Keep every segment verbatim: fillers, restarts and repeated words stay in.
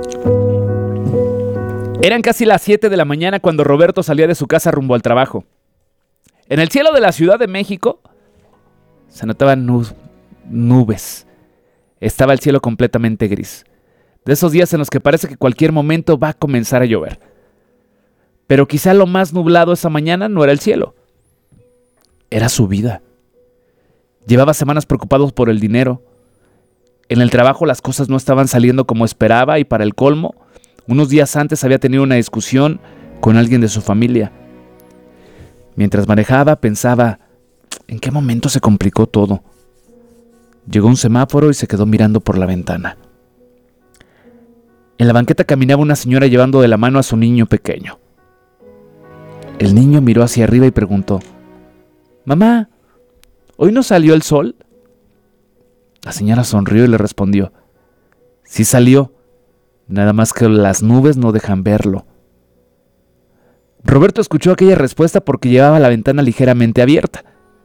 Eran casi las siete de la mañana cuando Roberto salía de su casa rumbo al trabajo. En el cielo de la Ciudad de México se notaban nu- nubes. Estaba el cielo completamente gris. De esos días en los que parece que cualquier momento va a comenzar a llover. Pero quizá lo más nublado esa mañana no era el cielo. Era su vida. Llevaba semanas preocupado por el dinero. En el trabajo las cosas no estaban saliendo como esperaba y para el colmo, unos días antes había tenido una discusión con alguien de su familia. Mientras manejaba pensaba, ¿en qué momento se complicó todo? Llegó un semáforo y se quedó mirando por la ventana. En la banqueta caminaba una señora llevando de la mano a su niño pequeño. El niño miró hacia arriba y preguntó, «Mamá, ¿hoy no salió el sol?» La señora sonrió y le respondió, «Sí salió, nada más que las nubes no dejan verlo». Roberto escuchó aquella respuesta porque llevaba la ventana ligeramente abierta.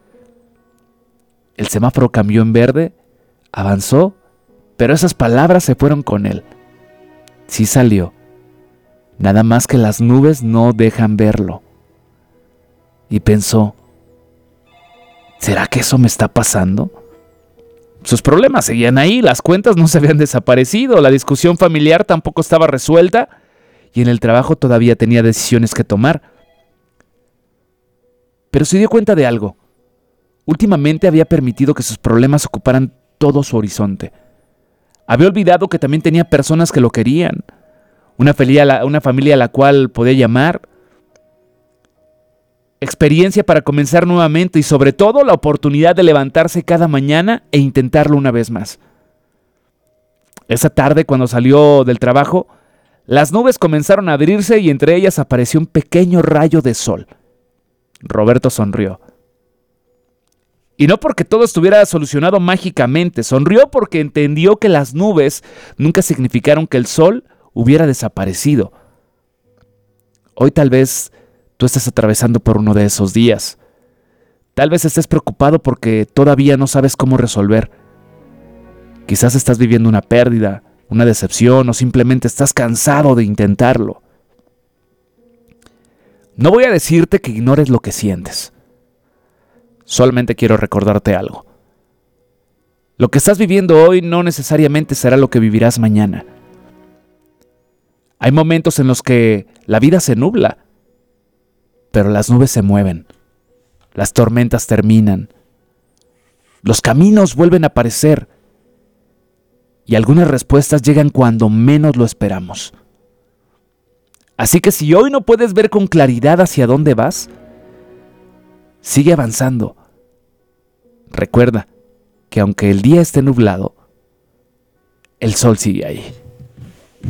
El semáforo cambió en verde, avanzó, pero esas palabras se fueron con él. Sí salió, nada más que las nubes no dejan verlo. Y pensó, ¿será que eso me está pasando? Sus problemas seguían ahí, las cuentas no se habían desaparecido, la discusión familiar tampoco estaba resuelta y en el trabajo todavía tenía decisiones que tomar. Pero se dio cuenta de algo. Últimamente había permitido que sus problemas ocuparan todo su horizonte. Había olvidado que también tenía personas que lo querían, una familia, una familia a la cual podía llamar, experiencia para comenzar nuevamente y sobre todo la oportunidad de levantarse cada mañana e intentarlo una vez más. Esa tarde, cuando salió del trabajo, las nubes comenzaron a abrirse y entre ellas apareció un pequeño rayo de sol. Roberto sonrió. Y no porque todo estuviera solucionado mágicamente, sonrió porque entendió que las nubes nunca significaron que el sol hubiera desaparecido. Hoy tal vez tú estés atravesando por uno de esos días. Tal vez estés preocupado porque todavía no sabes cómo resolver. Quizás estás viviendo una pérdida, una decepción o simplemente estás cansado de intentarlo. No voy a decirte que ignores lo que sientes. Solamente quiero recordarte algo. Lo que estás viviendo hoy no necesariamente será lo que vivirás mañana. Hay momentos en los que la vida se nubla, pero las nubes se mueven, las tormentas terminan, los caminos vuelven a aparecer y algunas respuestas llegan cuando menos lo esperamos. Así que si hoy no puedes ver con claridad hacia dónde vas, sigue avanzando. Recuerda que aunque el día esté nublado, el sol sigue ahí.